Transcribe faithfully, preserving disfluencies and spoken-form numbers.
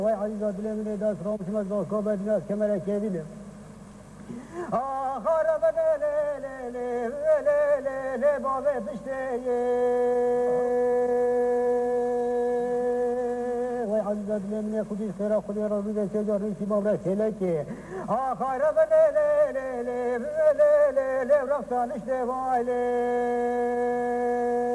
Vay aziza dilemine de sıramışım az da kabedine az kemere kebilim. Ah harabe le le le le le le le babet işte vay aziza dilemine kudüs kera kudüs razı ve secarın simavra seleki. Ah harabe le le le le le le le le raksan işte vay le